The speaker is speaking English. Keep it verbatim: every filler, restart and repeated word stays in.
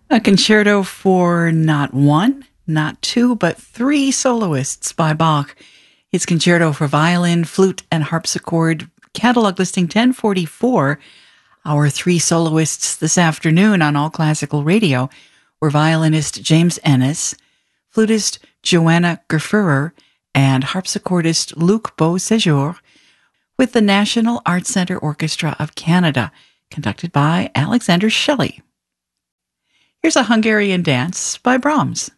A concerto for not one, not two, but three soloists by Bach. His concerto for violin, flute, and harpsichord, catalog listing ten forty-four. Our three soloists this afternoon on All Classical Radio were violinist James Ennis, flutist Joanna Gerferer, and harpsichordist Luc Beauséjour with the National Arts Centre Orchestra of Canada, conducted by Alexander Shelley. Here's a Hungarian dance by Brahms.